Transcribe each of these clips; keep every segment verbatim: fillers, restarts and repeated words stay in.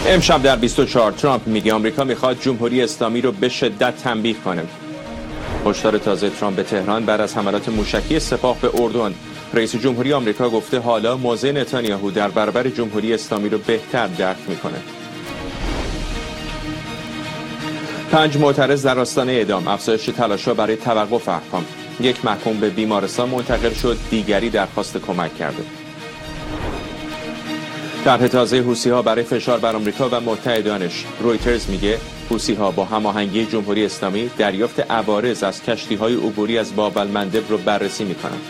امشب در بیست و چهار ترامپ میگه آمریکا میخواد جمهوری اسلامی رو به شدت تنبیه کنه. هشدار تازه ترامپ به تهران بعد از حملات موشکی سپاه به اردن. رئیس جمهوری آمریکا گفته حالا موضع نتانیاهو در برابر جمهوری اسلامی رو بهتر درک میکنه. پنج معترض در آستانه اعدام، افزایش تلاش‌ها برای توقف احکام. یک محکوم به بیمارستان منتقل شد، دیگری درخواست کمک کرده. طرح تازه حوثی‌ها برای فشار بر آمریکا و متحدانش. رویترز میگه حوثی‌ها با هماهنگی جمهوری اسلامی دریافت عوارض از کشتی‌های عبوری از باب المندب رو بررسی می‌کنند.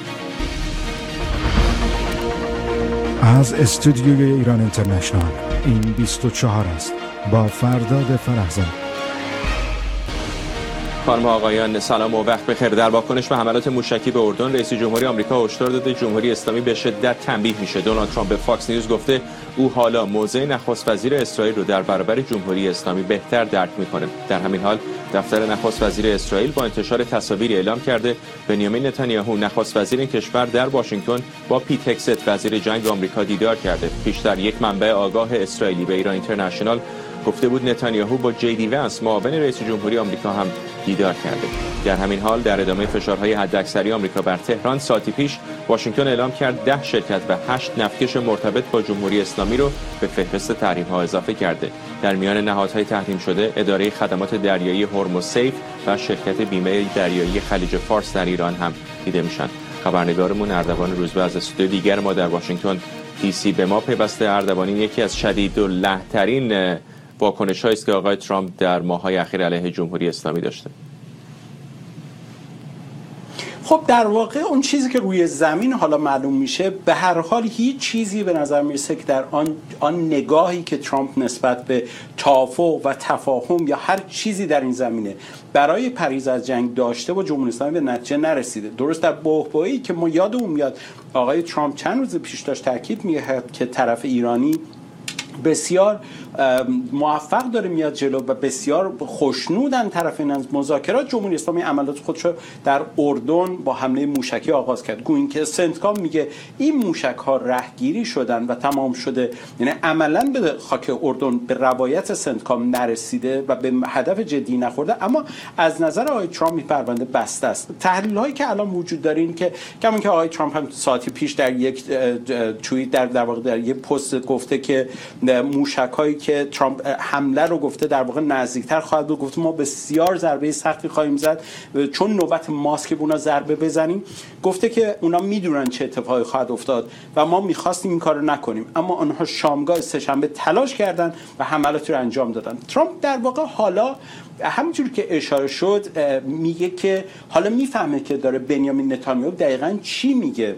از استودیوی ایران اینترنشنال این بیست و چهار است با فرداد فرحزاد. خانم و آقایان سلام و وقت بخیر. در واکنش به حملات موشکی به اردن، رئیس جمهوری آمریکا هشدار داده جمهوری اسلامی به شدت تنبیه میشه. دونالد ترامپ به فاکس نیوز گفته او حالا موضع نخست وزیر اسرائیل رو در برابر جمهوری اسلامی بهتر درک میکنه. در همین حال دفتر نخست وزیر اسرائیل با انتشار تصاویری اعلام کرده بنیامین نتانیاهو نخست وزیر این کشور در واشنگتن با پیت هگست وزیر جنگ آمریکا دیدار کرده. پیشتر یک منبع آگاه اسرائیلی به ایران اینترنشنال گفته بود نتانیاهو با جی دی ونس معاون رئیس جمهوری آمریکا هم دیدار کرده. در همین حال در ادامه فشارهای حداکثری آمریکا بر تهران، ساعتی پیش واشنگتن اعلام کرد ده شرکت و هشت نفتکش مرتبط با جمهوری اسلامی رو به فهرست تحریم‌ها اضافه کرده. در میان نهادهای تحریم شده اداره خدمات دریایی هرمزسیف و شرکت بیمه دریایی خلیج فارس در ایران هم دیده میشن. خبرنگارمون اردوان روزبه از استودیو دیگر ما در واشنگتن دی سی به ما پیوسته. اردوان، یکی از شدیدالله‌ترین واکنش‌هایی است که آقای ترامپ در ماه‌های اخیر علیه جمهوری اسلامی داشته. خب در واقع اون چیزی که روی زمین حالا معلوم میشه، به هر حال هیچ چیزی به نظر میرسه که در آن آن نگاهی که ترامپ نسبت به توافق و تفاهم یا هر چیزی در این زمینه برای پریز از جنگ داشته با جمهوری اسلامی به نتیجه نرسیده. درست در بحبوحه‌ای که ما یادمون میاد آقای ترامپ چند روز پیش داشت تاکید می‌کرد که طرف ایرانی بسیار موفق داره میاد جلو و بسیار خوشنودن طرفین از مذاکرات. جمهوری اسلامی عملیات خودش رو در اردن با حمله موشکی آغاز کرد. گویا که سنتکام میگه این موشک ها رهگیری شدن و تمام شده، یعنی عملاً به خاک اردن به روایت سنتکام نرسیده و به هدف جدی نخورده. اما از نظر آقای ترامپ این پرونده بسته است. تحلیل هایی که الان وجود داره این که کما که آقای ترامپ هم ساعتی پیش در یک توییت در در واقع در یک پست گفته که موشک‌هایی که ترامپ حمله رو گفته در واقع نزدیکتر خواهد بود. گفته ما بسیار ضربه سختی خواهیم زد چون نوبت ماست که به اونا ضربه بزنیم. گفته که اونا میدونن چه اتفاقی خواهد افتاد و ما می‌خواستیم این کارو نکنیم، اما آنها شامگاه سه‌شنبه تلاش کردن و حملاتی رو انجام دادن. ترامپ در واقع حالا همونجوری که اشاره شد میگه که حالا میفهمه که داره بنیامین نتانیاهو دقیقاً چی میگه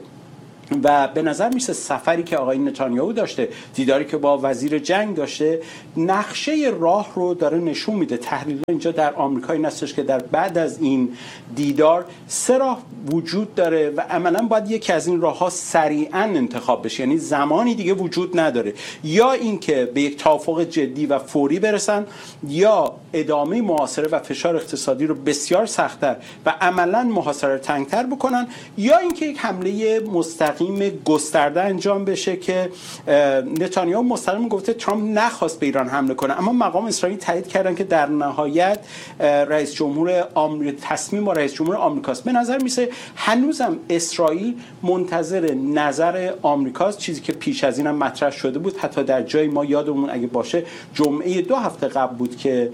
و به نظر میسه سفری که آقای نتانیاهو داشته، دیداری که با وزیر جنگ داشته، نقشه راه رو داره نشون میده. تحلیل اینجا در آمریکا این هستش که در بعد از این دیدار سه راه وجود داره و عملاً باید یکی از این راه‌ها سریعاً انتخاب بشه، یعنی زمانی دیگه وجود نداره. یا اینکه به یک توافق جدی و فوری برسن، یا ادامه محاصره و فشار اقتصادی رو بسیار سخت‌تر و عملاً محاصره رو تنگ‌تر بکنن، یا اینکه یک حمله مستقیم گسترده انجام بشه که نتانیاهو مستقیم گفته ترامپ نخواست به ایران حمله کنه، اما مقام اسرائیل تایید کردن که در نهایت رئیس جمهور آمریکا تصمیم با رئیس جمهور آمریکاست. به نظر میسه هنوزم اسرائیل منتظر نظر آمریکاست، چیزی که پیش از اینم مطرح شده بود. حتی در جای ما یادمون اگه باشه جمعه دو هفته قبل بود که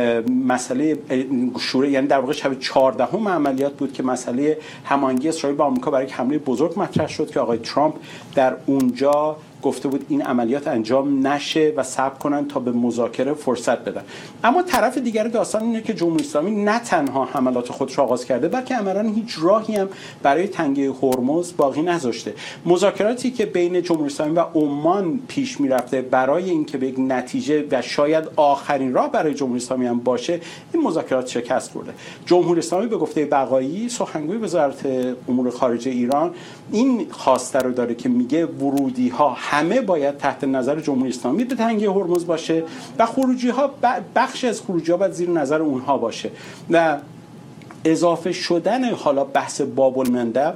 مسئله شورای، یعنی در واقع شب چهاردهم عملیات بود که مسئله هماهنگی اسرائیل با آمریکا برای حمله بزرگ مطرح شد که آقای ترامپ در اونجا گفته بود این عملیات انجام نشه و صبر کنن تا به مذاکره فرصت بدن. اما طرف دیگر داستان اینه که جمهوری اسلامی نه تنها حملات خودش را آغاز کرده، بلکه عملاً هیچ راهی هم برای تنگه هرمز باقی نذاشته. مذاکراتی که بین جمهوری اسلامی و عمان پیش میرفته برای اینکه به یک نتیجه و شاید آخرین راه برای جمهوری اسلامی هم باشه، این مذاکرات شکست خورده. جمهوری اسلامی به گفته بقایی، سخنگوی وزارت امور خارجه ایران، این خواسته رو داره که میگه ورودی ها همه باید تحت نظر جمهوری اسلامی به تنگه هرمز باشه و خروجی ها بخش از خروجی ها باید زیر نظر اونها باشه و اضافه شدن حالا بحث باب المندب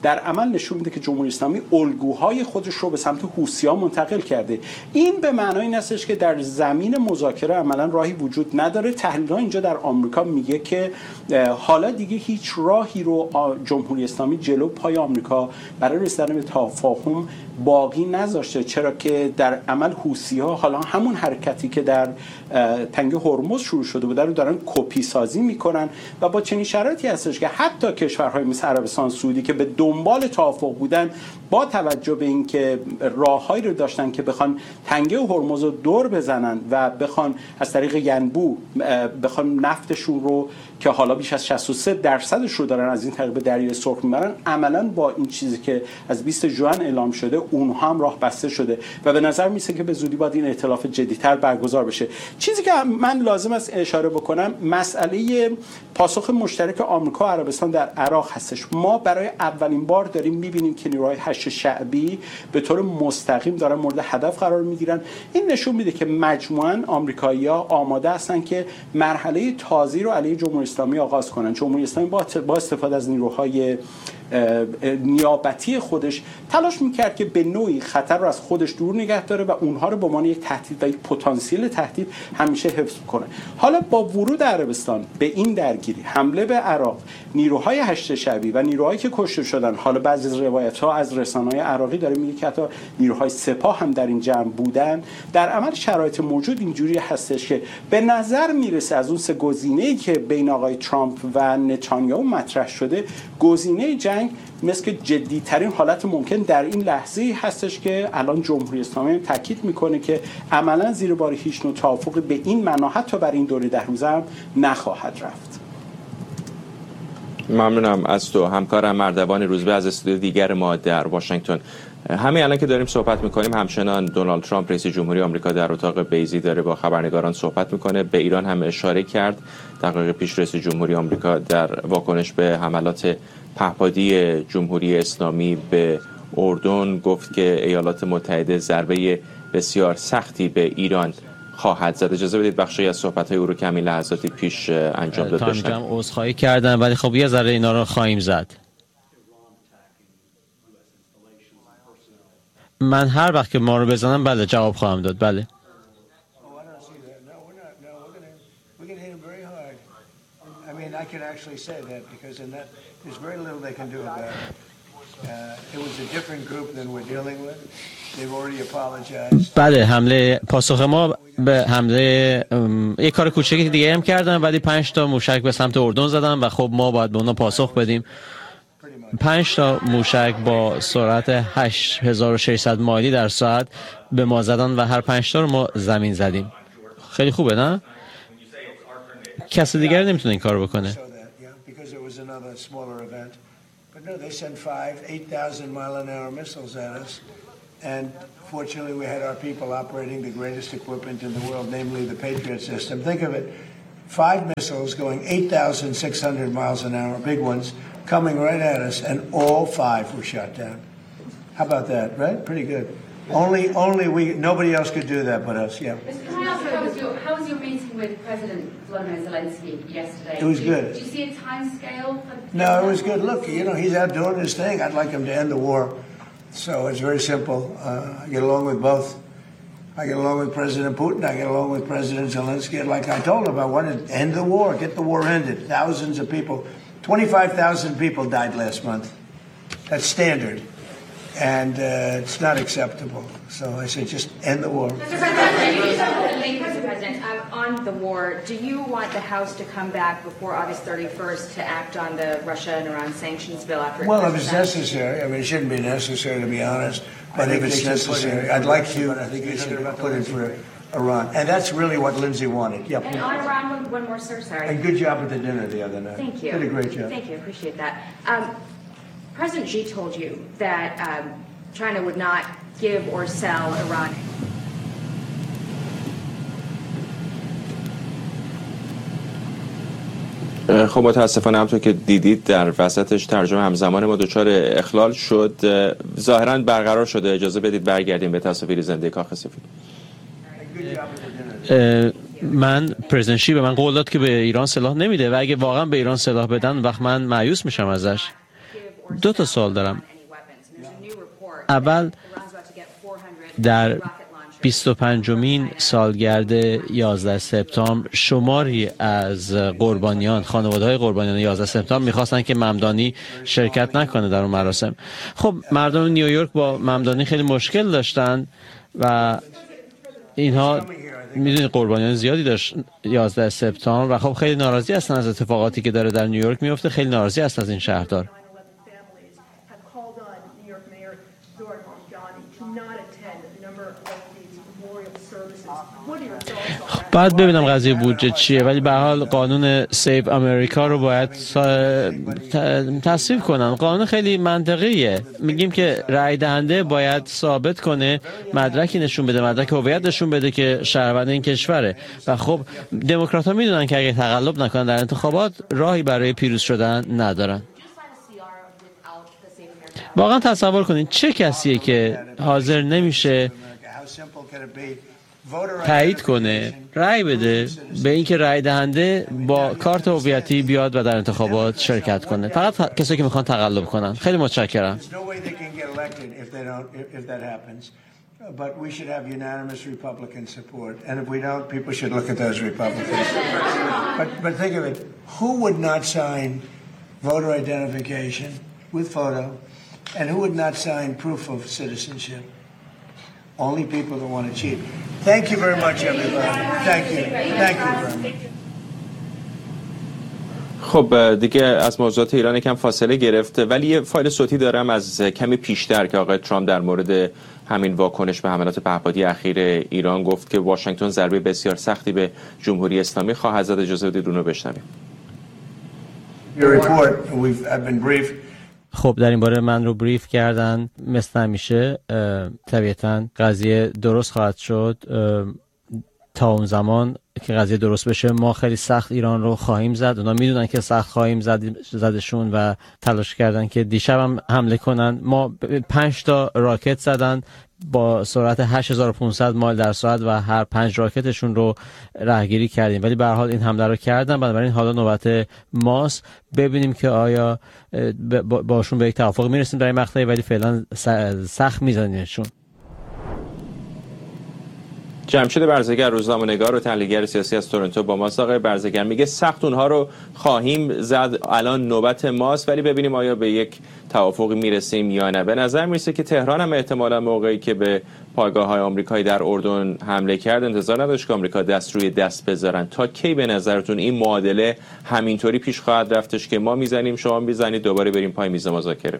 در عمل نشون میده که جمهوری اسلامی الگوهای خودش رو به سمت حوثی‌ها منتقل کرده. این به معنای این هستش که در زمین مذاکره عملا راهی وجود نداره. تحلیل‌ها اینجا در آمریکا میگه که حالا دیگه هیچ راهی رو جمهوری اسلامی جلو پای آمریکا برای رسیدن به تفاهم باقی نذاشته، چرا که در عمل حوثی‌ها حالا همون حرکتی که در تنگه هرمز شروع شده بود رو دارن کپی سازی میکنن و با چنین شرایطی هستش که حتی کشورهای مثل عربستان سعودی که به دنبال توافق بودن با توجه به اینکه راههایی رو داشتن که بخوان تنگه هرمز رو دور بزنن و بخوان از طریق ینبوع بخوان نفتشون رو که حالا بیش از شصت و سه درصدش رو دارن از این طریق به دریای سرخ میبرن، عملا با این چیزی که از بیست ژوئن اعلام شده اونها هم راه بسته شده و به نظر میسه که به زودی باید این ائتلاف جدی‌تر برگزار بشه. چیزی که من لازم است اشاره بکنم مسئله پاسخ مشترک آمریکا و عربستان در عراق هستش. ما برای اولین بار داریم میبینیم که نیروهای هشت شعبی به طور مستقیم دارن مورد هدف قرار میگیرن. این نشون میده که مجموعاً آمریکایی‌ها آماده هستن که مرحله تازه‌ای رو علیه جمهوری اسلامی آغاز کنن. جمهوری اسلامی با استفاده از نیروهای نیابتی خودش تلاش میکرد که به نوعی خطر رو از خودش دور نگه داره و اونها رو به عنوان یک تهدید و یک پتانسیل تهدید همیشه حفظ کنه. حالا با ورود عربستان به این درگیری، حمله به عراق، نیروهای هشت شعبی و نیروهایی که کشته شدن، حالا بعضی از روایت‌ها از رسانه‌های عراقی داره میگه که حتی نیروهای سپاه هم در این جمع بودن، در عمل شرایط موجود اینجوری هستش که به نظر میرسه از اون سه گزینه‌ای که بین آقای ترامپ و نتانیاهو مطرح شده، گزینه جنگ مثل که جدی‌ترین حالت ممکن در این لحظه هستش که الان جمهوری اسلامی تاکید میکنه که عملا زیر بار هیچ نوع توافقی به این معنا حتی برای این دوره ده روزه هم نخواهد رفت. ممنونم از تو همکارم مردوان روزبه از استودیو دیگر ما در واشنگتن. همین الان که داریم صحبت میکنیم همچنان دونالد ترامپ رئیس جمهوری آمریکا در اتاق بیضی داره با خبرنگاران صحبت میکنه. به ایران هم اشاره کرد. دقایق پیش رئیس جمهوری آمریکا در واکنش به حملات پهپادی جمهوری اسلامی به اردن گفت که ایالات متحده ضربه بسیار سختی به ایران خواهد زد. اجازه بدید بخشی از صحبت‌های او رو که همین لحظاتی پیش انجام داد بشنویم. تا اینجا عذرخواهی کردن ولی خب یه ذره اینا رو خواهیم زد. من هر وقت که ما رو بزنم بله جواب خواهم داد. بله. بله حمله پاسخ ما به حمله یک کار کوچکی دیگه هم کردن ولی پنج تا موشک به سمت اردن زدن و خب ما باید به اونا پاسخ بدیم. پنج تا موشک با سرعت هشت هزار و ششصد مایلی در ساعت به ما زدن و هر پنج تا رو ما زمین زدیم. خیلی خوبه نه؟ کسی دیگر نمیتونه این کار بکنه. No, they sent five, eight thousand mile an hour missiles at us, and fortunately we had our people operating the greatest equipment in the world, namely the Patriot system. Think of it, five missiles going eight thousand six hundred miles an hour, big ones, coming right at us, and all five were shot down. How about that, right? Pretty good. Only, only we, nobody else could do that but us, yeah. Can I ask, how was your, how was your meeting with President Volodymyr Zelensky yesterday? It was did, good. Did you see a time scale? For no, it was good. Look, you know, he's out doing his thing. I'd like him to end the war. So it's very simple. Uh, I get along with both. I get along with President Putin. I get along with President Zelensky. Like I told him, I wanted to end the war, get the war ended. Thousands of people, twenty-five thousand people died last month. That's standard. And uh, it's not acceptable. So I said, just end the war. Mister President, Mister President um, on the war, do you want the House to come back before August thirty-first to act on the Russia and Iran sanctions bill after it Well, if it's necessary. I mean, it shouldn't be necessary, to be honest. But if it's necessary, I'd like to. I think they should put it for Iran. And that's really what Lindsay wanted. Yep. And on Iran, one, one more, sir, sorry. And good job at the dinner the other night. Thank you. Did a great job. Thank you. Appreciate that. Um, President Xi told you that um, China would not give or sell Iran. خب متاسفانه همونطور که دیدید در وسطش ترجمه همزمان ما دچار اخلال شد. ظاهرا برقرار شده. اجازه بدید برگردیم به تصاویر زنده کاخ سفید. من پرزیدنت شی به من قول داد که به ایران سلاح نمیده و اگه واقعا به ایران سلاح بدن وقت من مایوس میشم ازش. دو تا سوال دارم. اول در بیست و پنجمین سالگرد یازده سپتامبر شماری از قربانیان، خانواده‌های قربانیان یازده سپتامبر می‌خواستن که ممدانی شرکت نکنه در اون مراسم. خب مردم نیویورک با ممدانی خیلی مشکل داشتن و اینها میدونید قربانیان زیادی داشت یازده سپتامبر و خب خیلی ناراضی هستن از اتفاقاتی که داره در نیویورک میفته، خیلی ناراضی هستن از این شهردار. بعد ببینم قضیه بودجه چیه، ولی به هر حال قانون سیو امریکا رو باید تصویب کنن. قانون خیلی منطقیه، میگیم که رای دهنده باید ثابت کنه، مدرکی نشون بده، مدرک هویت نشون بده که شهروند این کشوره و خب دموکرات‌ها میدونن که اگه تقلب نکنن در انتخابات راهی برای پیروز شدن ندارن. واقعا تصور کنین چه کسیه که حاضر نمیشه تایید کنه، رأی بده به اینکه رأی دهنده با کارت هویتی بیاد و در انتخابات شرکت کنه. فقط کسایی که میخوان تقلب کنن. خیلی متشکرم. But we should have unanimous Republican support, and if we don't, people should look at those Republicans. but, but think of it: who would not sign voter identification with photo, and who would not sign proof of citizenship? Only people that want to cheat. Thank you very much, everybody. Thank you. Thank you very much. خب دیگه از موضوعات ایران یکم فاصله گرفته، ولی یه فایل صوتی دارم از کمی پیشتر که آقای ترامپ در مورد همین واکنش به حملات پهپادی اخیر ایران گفت که واشنگتن ضربه بسیار سختی به جمهوری اسلامی خواهد زد. اجازه بدید اون رو بشنویم. خب در این باره من رو بریف کردن، مثل همیشه طبیعتاً قضیه درست خواهد شد. تا اون زمان که قضیه درست بشه ما خیلی سخت ایران رو خواهیم زد. اونا میدونن که سخت خواهیم زد زدشون و تلاش کردن که دیشب هم حمله کنن. ما پنج تا راکت زدن با سرعت هشت هزار و پانصد مایل در ساعت و هر پنج راکتشون رو رهگیری کردیم، ولی به هر حال این حمله رو کردن. بنابراین حالا نوبت ماست ببینیم که آیا باشون به یک توافق میرسیم در این مقطعی، ولی فعلا سخت میزنیمشون. جمشید برزگر، روزنامه‌نگار و تحلیلگر سیاسی از تورنتو با ماست. آقای برزگر میگه سخت اونها رو خواهیم زد، الان نوبت ماست، ولی ببینیم آیا به یک توافقی میرسیم یا نه. به نظر میرسه که تهران هم احتمالاً موقعی که به پایگاه‌های آمریکایی در اردن حمله کرد انتظار نداشت که آمریکا دست روی دست بذارن. تا کی به نظرتون این معادله همینطوری پیش خواهد رفتش که ما میزنیم شما میزنید دوباره بریم پای میز مذاکره؟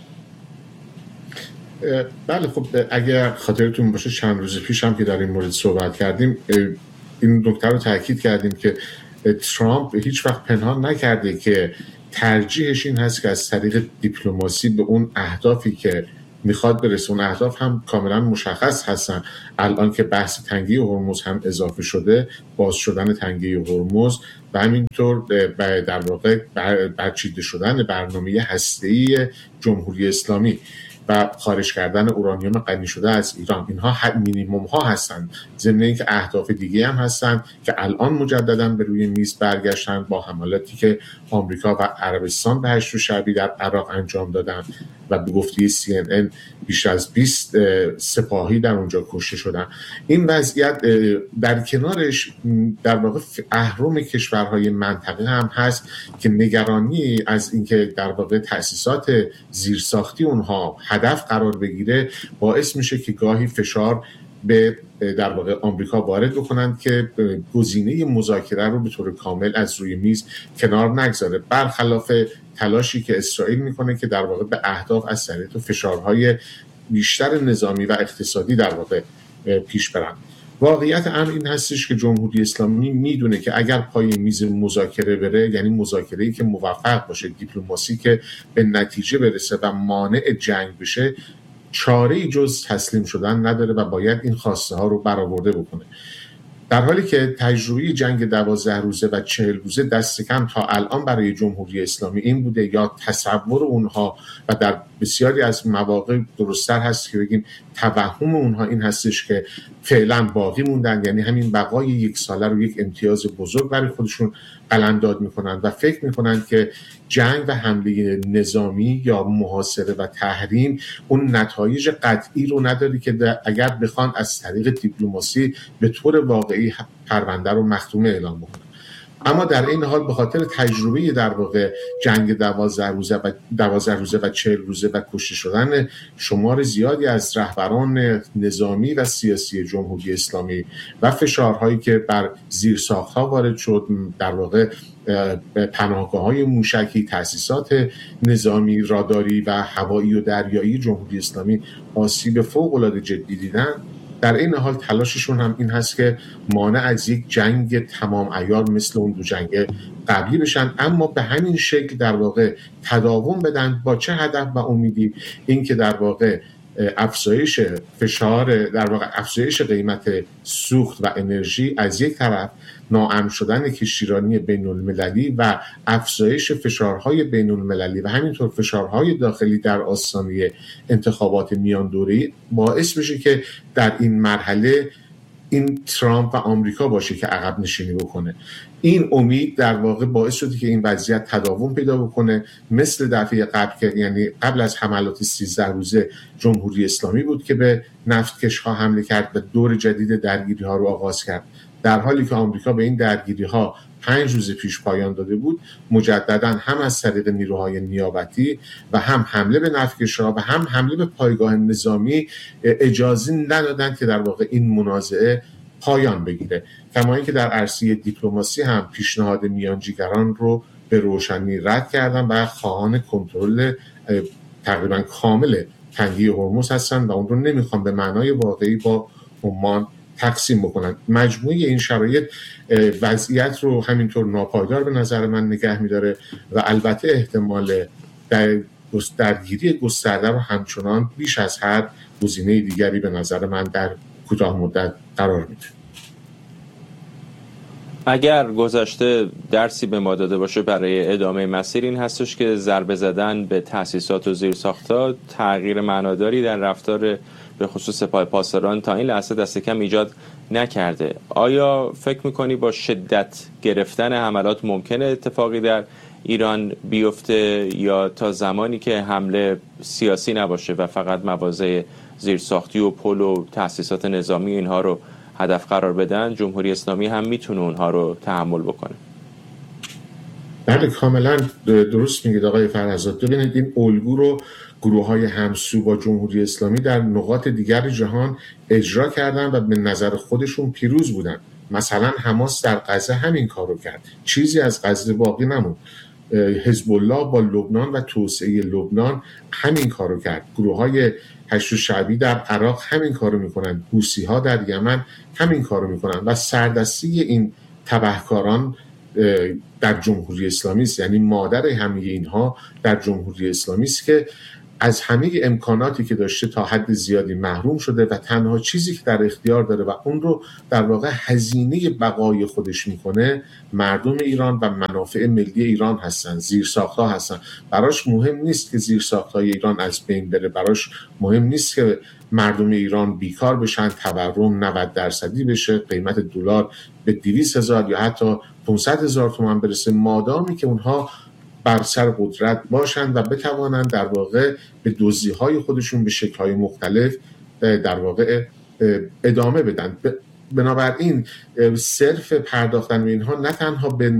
بله خب اگر خاطرتون باشه چند روز پیش هم که در این مورد صحبت کردیم این نکته رو تاکید کردیم که ترامپ هیچ وقت پنهان نکرده که ترجیحش این هست که از طریق دیپلماسی به اون اهدافی که میخواد برسه، اون اهداف هم کاملا مشخص هستن. الان که بحث تنگه هرمز هم اضافه شده، باز شدن تنگه هرمز و همینطور در واقع برچیده شدن برنامه هسته‌ای جمهوری اسلامی و خارج کردن اورانیوم غنی شده از ایران، اینها مینیمم ها هستند. ضمن اینکه اهداف دیگه هم هستند که الان مجددا به روی میز برگشتن با حملاتی که آمریکا و عربستان به هشت شعبی در عراق انجام دادن و به گفته سی ان ان بیش از بیست سپاهی در اونجا کشته شدن. این وضعیت در کنارش در واقع اهرم کشورهای منطقه هم هست که نگرانی از اینکه در واقع تأسیسات زیرساختی اونها هدف قرار بگیره باعث میشه که گاهی فشار به در واقع آمریکا وارد بکنند که گزینه مذاکره رو به طور کامل از روی میز کنار نگذاره، برخلاف تلاشی که اسرائیل میکنه که در واقع به اهداف از طریق فشارهای بیشتر نظامی و اقتصادی در واقع پیش برن. واقعیت امر این هستش که جمهوری اسلامی میدونه که اگر پای میز مذاکره بره، یعنی مذاکره‌ای که موفق باشه، دیپلماسی که به نتیجه برسه و مانع جنگ بشه، چاره‌ای جز تسلیم شدن نداره و باید این خواسته ها رو برآورده بکنه. در حالی که تجربه جنگ دوازده روزه و چهل روزه دست کم تا الان برای جمهوری اسلامی این بوده یا تصور اونها و در بسیاری از مواقع درست‌تر هست که بگیم توهم اونها این هستش که فعلا باقی موندن، یعنی همین بقای یک ساله رو یک امتیاز بزرگ برای خودشون قلمداد میکنن و فکر میکنن که جنگ و حمله نظامی یا محاصره و تحریم اون نتایج قطعی رو نداری که اگر بخوان از طریق دیپلماسی به طور واقعی پرونده رو مختومه اعلام بکنن. اما در این حال به خاطر تجربه در واقع جنگ دوازده روزه و دوازده روزه و چهل روزه و کشته شدن شمار زیادی از رهبران نظامی و سیاسی جمهوری اسلامی و فشارهایی که بر زیرساخت‌ها وارد شد، در واقع پناهگاه‌های موشکی، تأسیسات نظامی، راداری و هوایی و دریایی جمهوری اسلامی آسیب فوق‌العاده جدی دیدن، در این حال تلاششون هم این هست که مانع از یک جنگ تمام عیار مثل اون دو جنگ قبلی بشن، اما به همین شکل در واقع تداوم بدن. با چه هدف و امیدی؟ این که در واقع افزایش فشار، در واقع افزایش قیمت سوخت و انرژی از یک طرف، ناامن شدن کشتیرانی بین المللی و افزایش فشارهای بین المللی و همینطور فشارهای داخلی در آستانه انتخابات میان دوره‌ای باعث بشه که در این مرحله این ترامپ و آمریکا باشه که عقب نشینی بکنه. این امید در واقع باعث شده که این وضعیت تداوم پیدا بکنه، مثل دفعه قبل که یعنی قبل از حملات سیزده روزه جمهوری اسلامی بود که به نفتکش‌ها حمله کرد و دور جدید درگیری‌ها رو آغاز کرد، در حالی که آمریکا به این درگیری‌ها پنج روز پیش پایان داده بود. مجددا هم از طریق نیروهای نیابتی و هم حمله به نفتکش‌ها و هم حمله به پایگاه نظامی اجازه ندادند که در واقع این منازعه پایان بگیره. کما اینکه در عرصه دیپلماسی هم پیشنهاد میانجیگران رو به روشنی رد کردن و خواهان کنترل تقریبا کامل تنگه هرمز هستن و اون رو نمیخوان به معنای واقعی با عمان تقسیم بکنن. مجموعه این شرایط وضعیت رو همینطور ناپایدار به نظر من نگه میداره و البته احتمال در درگیری گسترده رو همچنان بیش از هر گزینه دیگری به نظر من در کوتاه مدت قرار میده. اگر گذشته درسی به ما داده باشه برای ادامه مسیر، این هستش که ضربه زدن به تأسیسات و زیرساخت‌ها تغییر معناداری در رفتار به خصوص سپاه پاسداران تا این لحظه دست کم ایجاد نکرده. آیا فکر میکنی با شدت گرفتن حملات ممکنه اتفاقی در ایران بیفته، یا تا زمانی که حمله سیاسی نباشه و فقط مواضع زیرساختی و پل و تأسیسات نظامی اینها رو هدف قرار بدن، جمهوری اسلامی هم میتونه اونها رو تحمل بکنه؟ بله کاملا درست میگید آقای فرزاد. ببینید این الگو رو گروه‌های همسو با جمهوری اسلامی در نقاط دیگر جهان اجرا کردن و به نظر خودشون پیروز بودن. مثلا حماس در غزه همین کارو کرد، چیزی از غزه باقی نموند. حزب الله با لبنان و توسعه لبنان همین کارو کرد. گروه‌های هشت شعبی در عراق همین کارو میکنن، حوثی‌ها در یمن همین کارو میکنن و سردستی این تبهکاران در جمهوری اسلامی است، یعنی مادر همه اینها در جمهوری اسلامی است که از همه امکاناتی که داشته تا حد زیادی محروم شده و تنها چیزی که در اختیار داره و اون رو در واقع هزینه بقای خودش میکنه مردم ایران و منافع ملی ایران هستن، زیرساخت‌ها هستن. براش مهم نیست که زیرساخت‌های ایران از بین بره، براش مهم نیست که مردم ایران بیکار بشن، تورم نود درصدی بشه، قیمت دلار به دویست هزار یا حتی پانصد هزار تومان برسه، مادامی که اونها بر سر قدرت باشند و بتوانند در واقع به دزدی‌های خودشون به شکل‌های مختلف در واقع ادامه بدن. بنابراین صرف پرداختن به اینها نه تنها به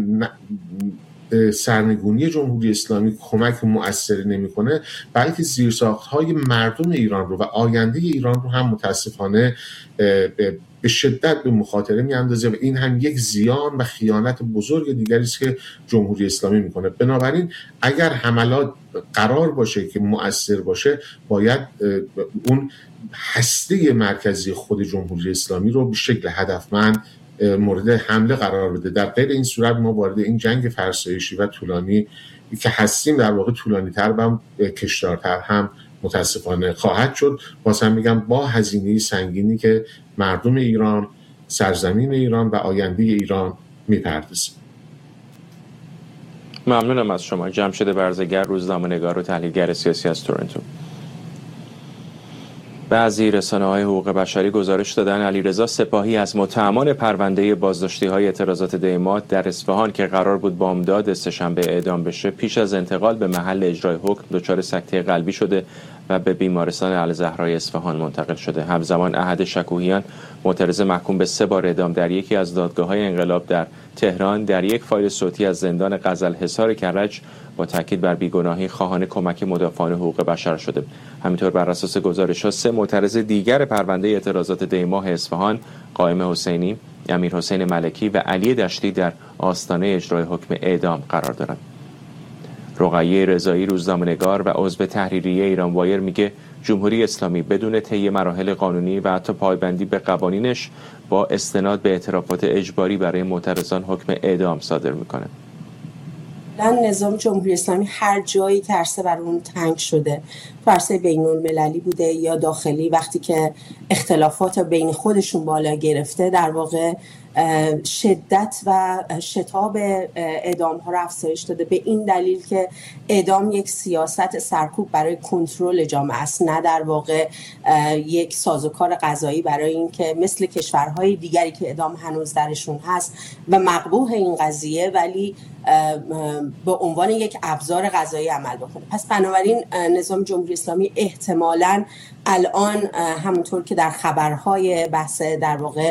سرنگونی جمهوری اسلامی کمک مؤثری نمی‌کنه، بلکه زیرساخت‌های مردم ایران رو و آینده ایران رو هم متاسفانه به شدت به مخاطره می‌اندازه و این هم یک زیان و خیانت بزرگ دیگری است که جمهوری اسلامی می‌کنه. بنابراین اگر حملات قرار باشه که مؤثر باشه، باید اون هسته مرکزی خود جمهوری اسلامی رو به شکل هدفمند مورد حمله قرار بده. در غیر این صورت ما وارد این جنگ فرسایشی و طولانی که هستیم در واقع طولانی‌تر و کشدارتر هم متاسفانه خواهد شد. بازم میگم با هزینه سنگینی که مردم ایران، سرزمین ایران و آینده ایران میپردازه. ممنونم از شما. جمشید برزگر، روزنامه‌نگار و تحلیلگر سیاسی از تورنتو. بعضی رسانه‌های حقوق بشری گزارش دادن علیرضا سپاهی از متهمان پرونده بازداشتی‌های اعتراضات دیما در اصفهان که قرار بود بامداد سه‌شنبه اعدام بشه، پیش از انتقال به محل اجرای حکم دچار سکته قلبی شده و به بیمارستان الزهرای اصفهان منتقل شده. همزمان احد شکوهیان، معترض محکوم به سه بار اعدام در یکی از دادگاه‌های انقلاب در تهران، در یک فایل صوتی از زندان غزل‌حصار کرج با تاکید بر بیگناهی خواهان کمک مدافعان حقوق بشر شده. همینطور بر اساس گزارش‌ها سه معترض دیگر پرونده اعتراضات دیماه اصفهان، قائم حسینی، امیرحسین ملکی و علی دشتی در آستانه اجرای حکم اعدام قرار دارند. رقیه رضایی، روزنامه‌نگار و عضو تحریریه ایران وایر میگه جمهوری اسلامی بدون طی مراحل قانونی و حتی پایبندی به قوانینش با استناد به اعترافات اجباری برای معترضان حکم اعدام صادر میکنه. نظام جمهوری اسلامی هر جایی که عرصه بر اون تنگ شده، تو عرصه بین المللی بوده یا داخلی، وقتی که اختلافات بین خودشون بالا گرفته، در واقع شدت و شتاب اعدام ها رو افزایش داده، به این دلیل که اعدام یک سیاست سرکوب برای کنترل جامعه است، نه در واقع یک سازوکار قضایی برای این که مثل کشورهای دیگری که اعدام هنوز درشون هست و مقبوح این قضیه، ولی به عنوان یک ابزار قضایی عمل بکنه. پس بنابراین نظام جمهوری اسلامی احتمالاً الان همونطور که در خبرهای بحث در واقع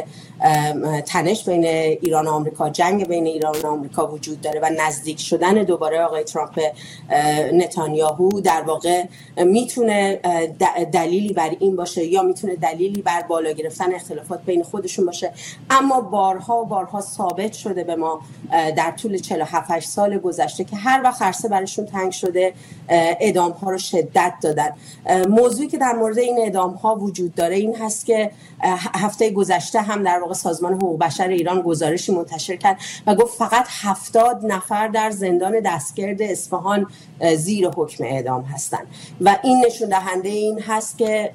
تنش بین ایران و آمریکا، جنگ بین ایران و آمریکا وجود داره و نزدیک شدن دوباره آقای ترامپ نتانیاهو در واقع میتونه دلیلی بر این باشه یا میتونه دلیلی بر بالا گرفتن اختلافات بین خودشون باشه. اما بارها و بارها ثابت شده به ما در طول چهل و هفت سال گذشته که هر وقت عرصه برشون تنگ شده اعدام ها رو شدت دادن. موضوعی که در مورد این اعدام ها وجود داره این هست که هفته گذشته هم در واقع سازمان حقوق بشر ایران گزارشی منتشر کرد و گفت فقط هفتاد نفر در زندان دستگرد اصفهان زیر حکم اعدام هستند و این نشون دهنده این هست که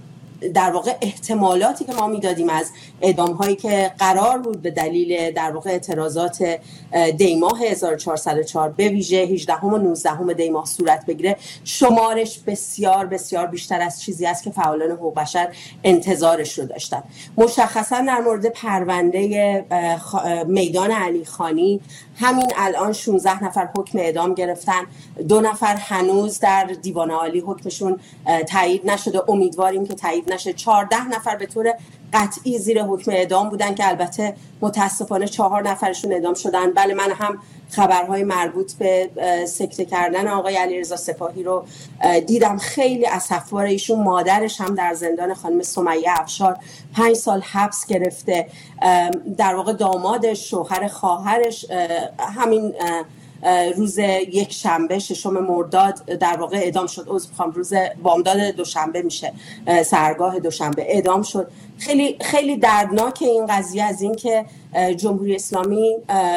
در واقع احتمالاتی که ما میدادیم از اعدام هایی که قرار بود به دلیل در واقع اعتراضات دیماه هزار و چهارصد و چهار به ویژه هجدهم و نوزدهم دیماه صورت بگیره، شمارش بسیار بسیار بیشتر از چیزی است که فعالان حقوق بشر انتظارش رو داشتن. مشخصا در مورد پرونده میدان علی خانی همین الان شانزده نفر حکم اعدام گرفتن، دو نفر هنوز در دیوان عالی حکمشون تایید نشده، امیدواریم که تایید نشه. چهارده نفر به طور قطعی زیر حکم اعدام بودن که البته متاسفانه چهار نفرشون اعدام شدن. بله، من هم خبرهای مربوط به سکته کردن آقای علیرضا سپاهی رو دیدم. خیلی اسفبار. ایشون مادرش هم در زندان، خانم سمیه افشار، پنج سال حبس گرفته. در واقع دامادش، شوهر خواهرش همین روز یک شنبه ششم مرداد در واقع اعدام شد. عذر می‌خوام، روز بامداد دوشنبه میشه، سحرگاه دوشنبه اعدام شد. خیلی خیلی دردناک این قضیه از این که جمهوری اسلامی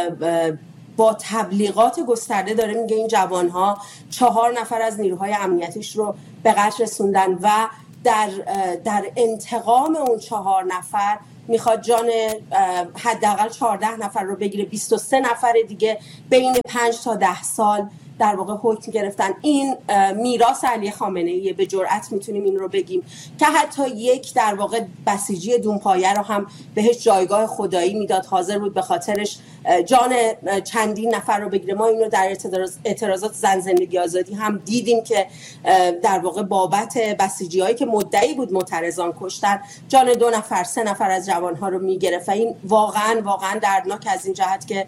با تبلیغات گسترده داره میگه این جوانها چهار نفر از نیروهای امنیتیش رو به قتل رسوندن و در در انتقام اون چهار نفر میخواد جان حداقل چهارده نفر رو بگیره. بیست و سه نفر دیگه بین پنج تا ده سال در واقع حکم گرفتن. این میراث علی خامنه‌ای، به جرئت میتونیم این رو بگیم که حتی یک در واقع بسیجی دونپایه رو هم بهش جایگاه خدایی میداد، حاضر بود به خاطرش جان چندین نفر رو بگیره. ما اینو در اعتراضات زن زندگی آزادی هم دیدیم که در واقع بابت بسیجی هایی که مدعی بود معترضان کشتن، جان دو نفر سه نفر از جوانها رو میگرفت. این واقعا واقعا دردناک از این جهت که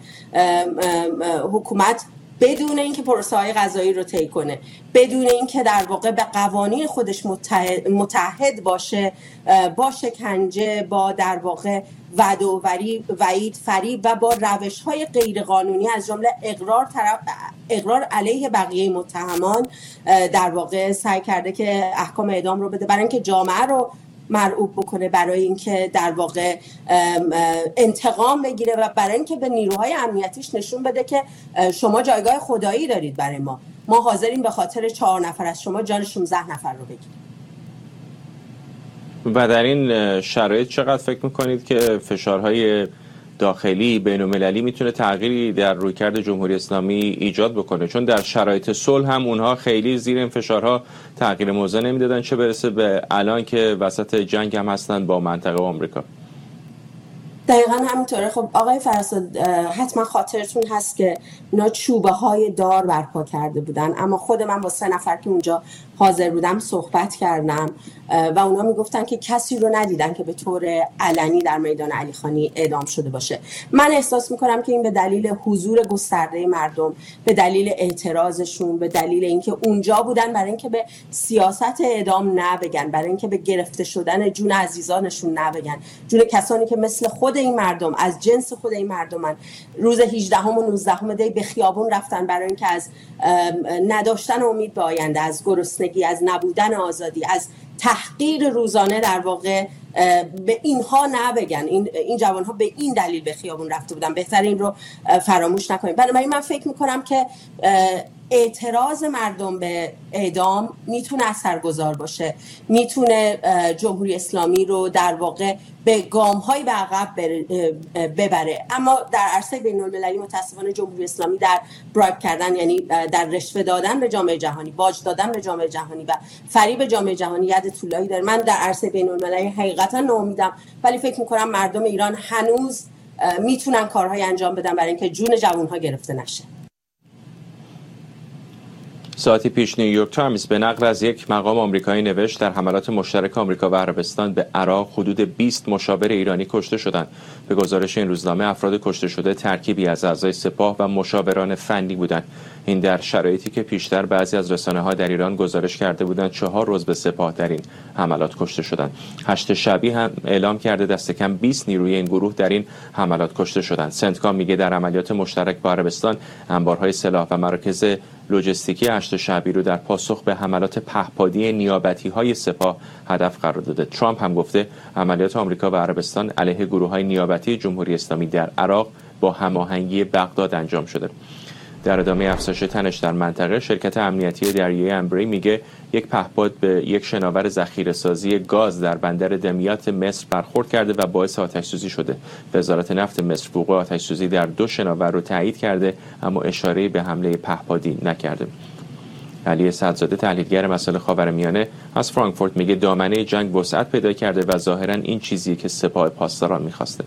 حکومت بدون اینکه پروسه‌های قضایی رو طی کنه، بدون اینکه در واقع به قوانین خودش متحد, متحد باشه، با شکنجه، با در واقع وعده و وعید فریب و با روش‌های غیرقانونی از جمله اقرار طرف اقرار علیه بقیه متهمان در واقع سعی کرده که احکام اعدام رو بده برای اینکه جامعه رو مرعوب بکنه، برای اینکه در واقع انتقام بگیره و برای اینکه به نیروهای امنیتیش نشون بده که شما جایگاه خدایی دارید برای ما، ما حاضریم به خاطر چهار نفر از شما جان شانزده نفر رو بگیریم. و در این شرایط چقدر فکر میکنید که فشارهای داخلی بین‌المللی میتونه تغییری در رویکرد جمهوری اسلامی ایجاد بکنه؟ چون در شرایط صلح هم اونها خیلی زیر این فشارها تغییر موضع نمیدادن، چه برسه به الان که وسط جنگ هم هستن با منطقه و آمریکا. دقیقا همینطوره. خب آقای فرستاد، حتما خاطرتون هست که اونا چوبه های دار برپا کرده بودن، اما خود من با سه نفر که اونجا حاضر بودم صحبت کردم و اونا میگفتن که کسی رو ندیدن که به طور علنی در میدان علی خانی اعدام شده باشه. من احساس میکنم که این به دلیل حضور گسترده مردم، به دلیل اعتراضشون، به دلیل اینکه اونجا بودن برای اینکه به سیاست اعدام نبگن، برای اینکه به گرفته شدن جون عزیزانشون نبگن، جون کسانی که مثل خود این مردم، از جنس خود این مردمن، روز هجدهم و نوزدهم دی به خیابون رفتن برای اینکه از نداشتن امید به آینده، از گرسنگی، از نبودن آزادی، از تحقیر روزانه در واقع به اینها نبگن. این این جوانها به این دلیل به خیابون رفته بودن. بهتر این رو فراموش نکنیم. بنابراین من فکر میکنم که اعتراض مردم به اعدام میتونه اثرگذار باشه، میتونه جمهوری اسلامی رو در واقع به گام‌های به عقب ببره. اما در عرصه بین‌المللی متأسفانه جمهوری اسلامی در برایب کردن، یعنی در رشوه دادن به جامعه جهانی، باج دادن به جامعه جهانی و فریب جامعه جهانی ید طولایی داره. من در عرصه بین‌المللی حقیقتا ناامیدم، ولی فکر می‌کنم مردم ایران هنوز میتونن کارهای انجام بدن برای اینکه جون جوان‌ها گرفته نشه. ساعتی پیش نیویورک تایمز به نقل از یک مقام آمریکایی نوشت در حملات مشترک آمریکا و عربستان به عراق حدود بیست مشاور ایرانی کشته شدند. به گزارش این روزنامه افراد کشته شده ترکیبی از اعضای سپاه و مشاوران فنی بودند. این در شرایطی که پیشتر بعضی از رسانه‌ها در ایران گزارش کرده بودند چهار عضو سپاه در این حملات کشته شدند. هشت شبی هم اعلام کرده دست کم بیست نیروی این گروه در این حملات کشته شدند. سنتکام میگه در عملیات مشترک با عربستان انبارهای سلاح و مراکز لوجستیکی هشت شعبی رو در پاسخ به حملات پهپادی نیابتی‌های سپاه هدف قرار داده. ترامپ هم گفته عملیات آمریکا و عربستان علیه گروه‌های نیابتی جمهوری اسلامی در عراق با هماهنگی بغداد انجام شده. در ادامه افزایش تنش در منطقه، شرکت امنیتی دریایی امبری میگه یک پهپاد به یک شناور ذخیره‌سازی گاز در بندر دمیات مصر برخورد کرده و باعث آتش‌سوزی شده. وزارت نفت مصر وقوع آتش‌سوزی در دو شناور رو تایید کرده اما اشاره‌ای به حمله پهپادی نکرده. علی صدزاده تحلیلگر مسائل خاورمیانه از فرانکفورت میگه دامنه جنگ وسعت پیدا کرده و ظاهراً این چیزیه که سپاه پاسداران می‌خواسته.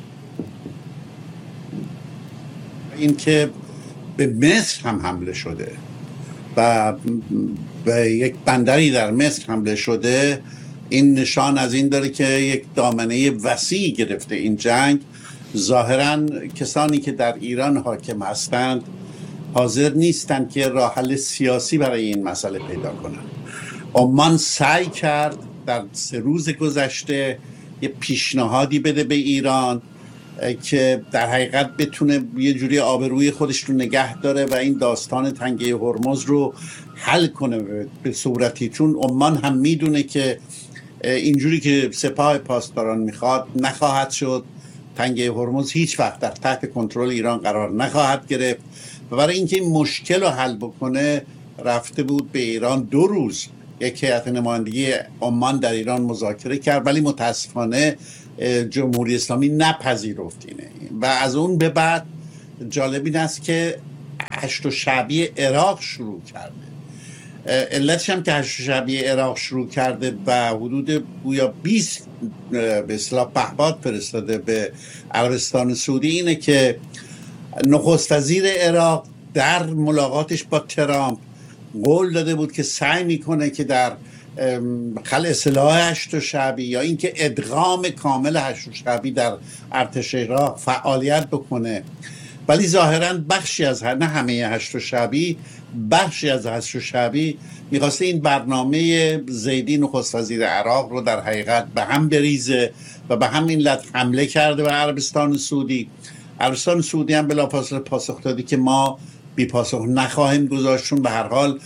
این که به مصر هم حمله شده و به یک بندری در مصر حمله شده، این نشان از این داره که یک دامنه وسیع گرفته این جنگ. ظاهراً کسانی که در ایران حاکم هستند حاضر نیستند که راه حل سیاسی برای این مسئله پیدا کنند. عمان سعی کرد در سه روز گذشته یه پیشنهادی بده به ایران که در حقیقت بتونه یه جوری آبروی خودش رو نگه داره و این داستان تنگه هرمز رو حل کنه به صورتی، چون عمان هم میدونه که اینجوری که سپاه پاسداران میخواد نخواهد شد. تنگه هرمز هیچ وقت در تحت کنترل ایران قرار نخواهد گرفت و برای اینکه این مشکل رو حل بکنه رفته بود به ایران. دو روز یک هیئت نمایندگی عمان در ایران مذاکره کرد، ولی متاسفانه جمهوری اسلامی نپذیرفت اینه. و از اون به بعد جالب این است که هشت شعبی عراق شروع کرده. علتش هم که هشت شعبی عراق شروع کرده و حدود گویا بیست به اصطلاح پهپاد فرستاده به عربستان سعودی اینه که نخست وزیر عراق در ملاقاتش با ترامپ قول داده بود که سعی میکنه که در خلع سلاح هشت شعبی یا اینکه ادغام کامل هشت شعبی در ارتش عراق فعالیت بکنه، ولی ظاهراً بخشی از نه همه هشت شعبی، بخشی از هشت شعبی میخواسته این برنامه زیدی نخست وزیر عراق رو در حقیقت به هم بریزه و به همین لحاظ حمله کرده به عربستان سعودی. عربستان سعودی هم بلافاصله پاسخ دادی که ما بی پاسخ نخواهیم گذاشت، چون به هر حال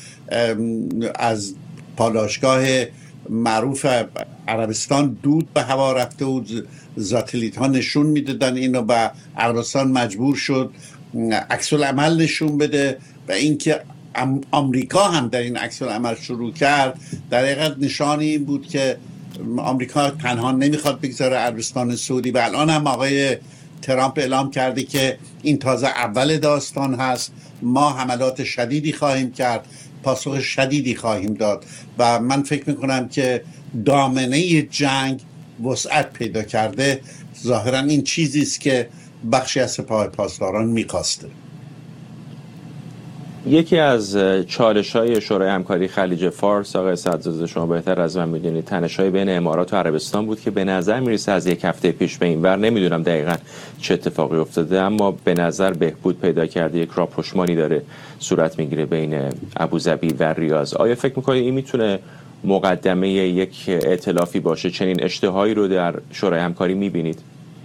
از پالایشگاه معروف عربستان دود به هوا رفته و ساتلیت ها نشون میدادن اینو و عربستان مجبور شد عکس العمل نشون بده و اینکه آمریکا هم در این عکس العمل شروع کرد در حقیقت نشانی این بود که آمریکا تنها نمیخواد بگذاره عربستان سعودی. و الان هم آقای ترامپ اعلام کرده که این تازه اول داستان هست، ما حملات شدیدی خواهیم کرد، پاسخ شدیدی خواهیم داد و من فکر میکنم که دامنه جنگ وسعت پیدا کرده. ظاهرا این چیزی است که بخشی از سپاه پاسداران می‌خواسته. یکی از چالش‌های شورای همکاری خلیج فارس، آقای صدرزاده شما بهتر از من می‌دونید، تنش‌های بین امارات و عربستان بود که به نظر می‌رسه از یک هفته پیش به این ور، نمی‌دونم دقیقاً چه اتفاقی افتاده، اما به نظر بهبود پیدا کرده، یک راهپشتمانی داره صورت می‌گیره بین ابوظبی و ریاض. آیا فکر می‌کنید این میتونه مقدمه یک ائتلافی باشه؟ چنین اشتهایی رو در شورای همکاری می‌بینید؟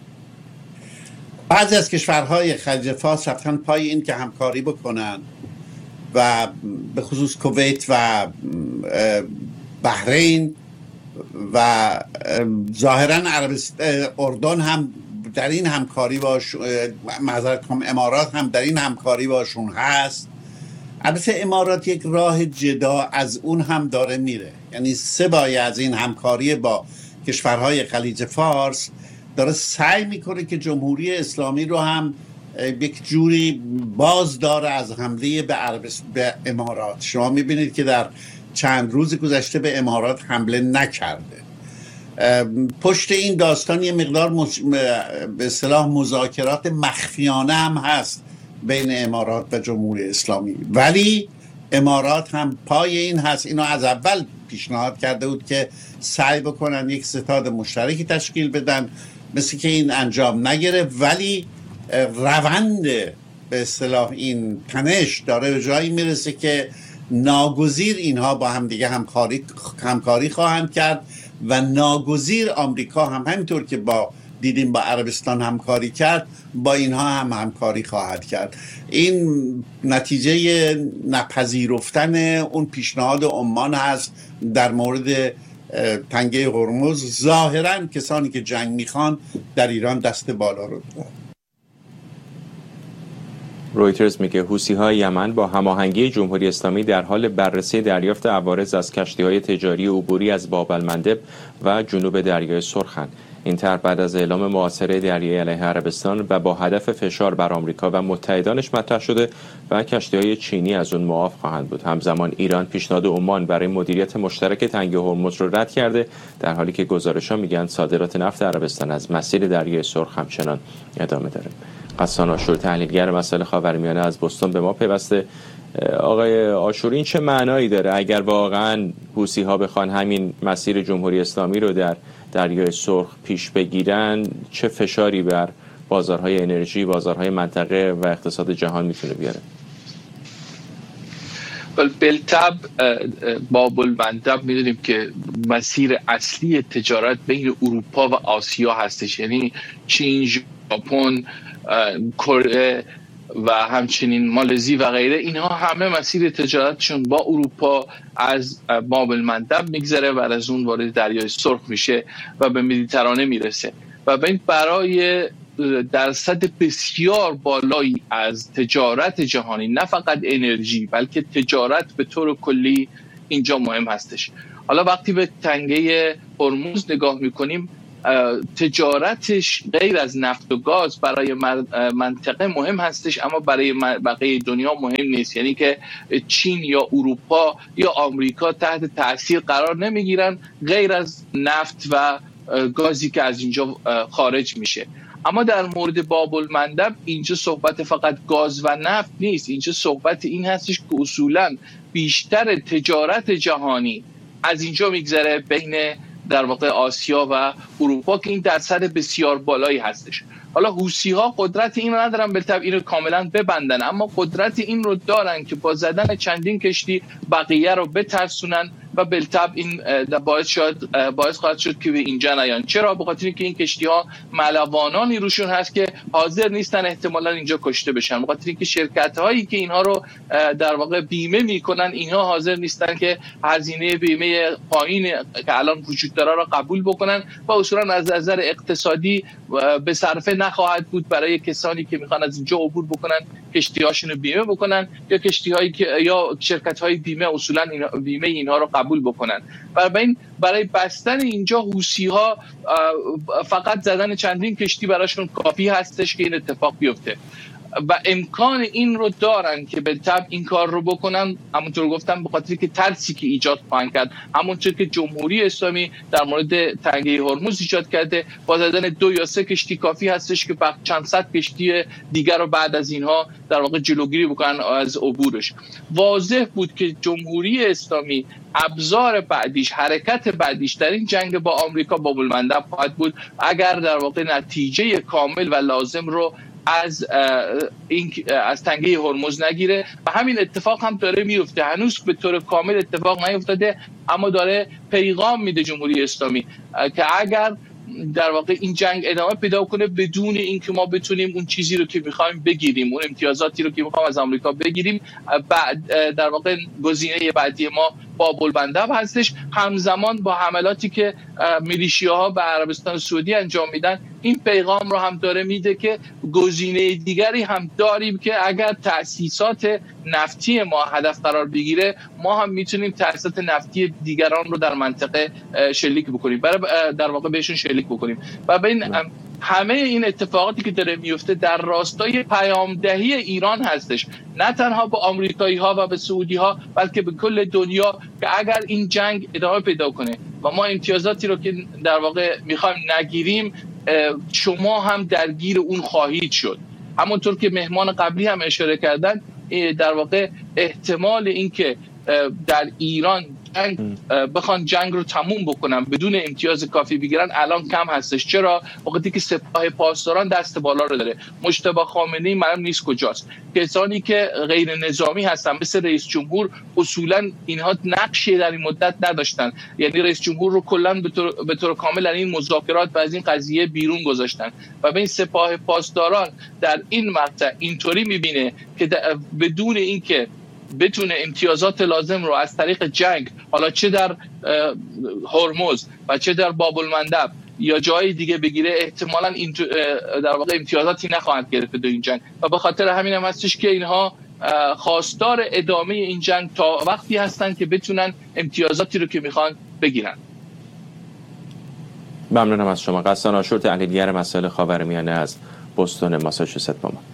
بعضی از کشورهای خلیج فارس رفتن پای این که همکاری بکنن و به خصوص کویت و بحرین و ظاهرا عربستان، اردن هم در این همکاری باش، معذرت کنم امارات هم در این همکاری باشون هست. البته امارات یک راه جدا از اون هم داره میره، یعنی سه بایه از این همکاری با کشورهای خلیج فارس داره سعی میکنه که جمهوری اسلامی رو هم یک جوری باز داره از حمله به عربستان، به امارات. شما میبینید که در چند روز گذشته به امارات حمله نکرده. پشت این داستان یه مقدار مز... به اصطلاح مذاکرات مخفیانه هم هست بین امارات و جمهوری اسلامی، ولی امارات هم پای این هست. اینو از اول پیشنهاد کرده بود که سعی بکنن یک ستاد مشترکی تشکیل بدن، مثل که این انجام نگرفت، ولی روند به اصطلاح این تنش داره به جایی میرسه که ناگزیر اینها با هم دیگه همکاری همکاری خواهند کرد و ناگزیر آمریکا هم همینطور که با دیدیم با عربستان همکاری کرد، با اینها هم همکاری خواهد کرد. این نتیجه نپذیرفتن اون پیشنهاد عمان هست در مورد تنگه هرمز. ظاهراً کسانی که جنگ میخوان در ایران دست بالا رو دارن. رویترز میگه حوثی‌های یمن با هماهنگی جمهوری اسلامی در حال بررسی دریافت عوارض از کشتی‌های تجاری عبوری از باب المندب و جنوب دریای سرخن. این طرح بعد از اعلام محاصره دریایی علیه عربستان و با هدف فشار بر آمریکا و متحدانش مطرح شده و کشتی‌های چینی از اون معاف خواهند بود. همزمان ایران پیشنهاد عمان برای مدیریت مشترک تنگه هرمز رو رد کرده، در حالی که گزارش‌ها میگن صادرات نفت عربستان از مسیر دریای سرخ همچنان ادامه داره. غسان آشور، تحلیلگر مسائل خاورمیانه، از بوستون به ما پیوسته. آقای آشور، این چه معنایی داره اگر واقعا حوثی‌ها بخوان همین مسیر جمهوری اسلامی رو در دریای سرخ پیش بگیرن؟ چه فشاری بر بازارهای انرژی، بازارهای منطقه و اقتصاد جهان میتونه بیاره؟ بالطبع باب المندب میدونیم که مسیر اصلی تجارت بین اروپا و آسیا هستش، یعنی چین، ژاپن، کره و همچنین مالزی و غیره. اینها همه مسیر تجارتشون با اروپا از باب المندب میگذره و از اون وارد دریای سرخ میشه و به مدیترانه میرسه و این برای درصد بسیار بالایی از تجارت جهانی، نه فقط انرژی بلکه تجارت به طور کلی اینجا مهم هستش. حالا وقتی به تنگه هرمز نگاه میکنیم، تجارتش غیر از نفت و گاز برای منطقه مهم هستش، اما برای بقیه دنیا مهم نیست. یعنی که چین یا اروپا یا آمریکا تحت تاثیر قرار نمیگیرن غیر از نفت و گازی که از اینجا خارج میشه. اما در مورد باب المندب اینجا صحبت فقط گاز و نفت نیست، اینجا صحبت این هستش که اصولاً بیشتر تجارت جهانی از اینجا میگذره بین در واقع آسیا و اروپا که این درصد بسیار بالایی هستش. حالا حوثی‌ها قدرت این رو ندارن بالطبع این رو کاملا ببندن، اما قدرت این رو دارن که با زدن چندین کشتی بقیه رو بترسونن و بالطبع این باعث شد باعث خواهد شد که به اینجا نیان. چرا؟ به خاطر اینکه این کشتی‌ها ملوانانی روشون هست که حاضر نیستن احتمالاً اینجا کشته بشن، به خاطر اینکه شرکت‌هایی که اینها رو در واقع بیمه میکنن اینها حاضر نیستن که هزینه بیمه پایین که الان وجود داره را قبول بکنن و اصولاً از نظر اقتصادی به صرفه نخواهد بود برای کسانی که میخوان از اینجا عبور بکنن کشتی‌هاشون رو بیمه بکنن یا کشتی‌هایی که یا شرکت‌های بیمه اصولاً اینا بیمه اینها رو قبول بکنن. برای برای بستن اینجا حوثی‌ها فقط زدن چندین کشتی براشون کافی هستش که این اتفاق بیفته و امکان این رو دارن که به طب این کار رو بکنن. همونطور گفتم به خاطر که ترسی که ایجاد خواهند کرد، همونطور که جمهوری اسلامی در مورد تنگه هرمز ایجاد کرده، با زدن دو یا سه کشتی کافی هستش که چند صد کشتی دیگر رو بعد از اینها در واقع جلوگیری بکنن از عبورش. واضح بود که جمهوری اسلامی ابزار بعدیش، حرکت بعدیش در این جنگ با آمریکا باب‌المندب خواهد بود اگر در واقع نتیجه کامل و لازم رو از این از تنگه هرمز نگیره و همین اتفاق هم داره میفته. هنوز به طور کامل اتفاق نیفتاده اما داره پیغام میده جمهوری اسلامی که اگر در واقع این جنگ ادامه پیدا کنه بدون اینکه ما بتونیم اون چیزی رو که می‌خوایم بگیریم، اون امتیازاتی رو که می‌خوایم از آمریکا بگیریم، بعد در واقع گزینه بعدی ما باب‌المندب هستش. همزمان با حملاتی که میلیشیاها به عربستان سعودی انجام میدن، این پیغام رو هم داره میده که گزینه دیگری هم داریم که اگر تأسیسات نفتی ما هدف قرار بگیره، ما هم میتونیم تأسیسات نفتی دیگران رو در منطقه شلیک بکنیم، برای در واقع بهشون شلیک بکنیم. و بین همه این اتفاقاتی که داره میفته در راستای پیامدهی ایران هستش، نه تنها به آمریکایی ها و به سعودی ها بلکه به کل دنیا، که اگر این جنگ ادامه پیدا کنه و ما امتیازاتی رو که در واقع میخوایم نگیریم، شما هم درگیر اون خواهید شد. همونطور که مهمان قبلی هم اشاره کردن، در واقع احتمال اینکه در ایران جنگ بخوان جنگ رو تموم بکنن بدون امتیاز کافی بگیرن الان کم هستش. چرا؟ وقتی که سپاه پاسداران دست بالا رو داره. مجتبی خامنه‌ای معلوم نیست کجاست. کسانی که غیر نظامی هستن مثل رئیس جمهور، اصولا اینها نقشی در این مدت نداشتن، یعنی رئیس جمهور رو کلا به طور به طور کامل از این مذاکرات و از این قضیه بیرون گذاشتن و به این سپاه پاسداران در این مقطع اینطوری میبینه که بدون اینکه بتونه امتیازات لازم رو از طریق جنگ، حالا چه در هرمز و چه در باب‌المندب یا جای دیگه بگیره، احتمالاً این در واقع امتیازاتی نخواهند گرفت در این جنگ و به خاطر همین هم هستش که اینها خواستار ادامه این جنگ تا وقتی هستن که بتونن امتیازاتی رو که میخوان بگیرن. ممنونم از شما. قسطان آشور، تحلیلگر مسائل خاورمیانه از بوستون ماساچوست با ما.